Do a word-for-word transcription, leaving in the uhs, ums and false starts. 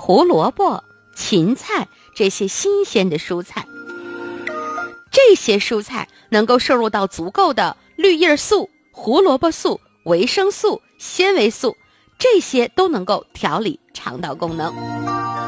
胡萝卜、芹菜这些新鲜的蔬菜。这些蔬菜能够摄入到足够的绿叶素、胡萝卜素、维生素、纤维素，这些都能够调理肠道功能。